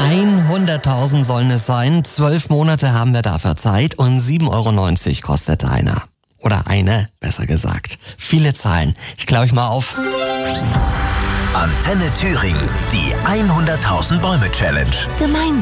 100.000 sollen es sein. 12 Monate haben wir dafür Zeit und 7,90 € kostet einer. Oder eine, besser gesagt. Viele Zahlen. Ich klaue euch mal auf. Antenne Thüringen, die 100.000 Bäume Challenge. Gemeinsam